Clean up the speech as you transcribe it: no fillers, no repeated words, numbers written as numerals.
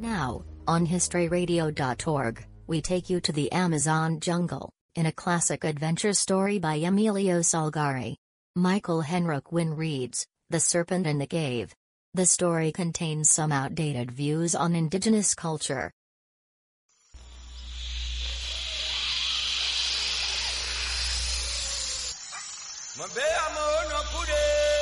Now, on historyradio.org, we take you to the Amazon jungle, in a classic adventure story by Emilio Salgari. Michael Henrik Wynne reads, The Serpent in the Cave. The story contains some outdated views on indigenous culture. Mambe amo no pude.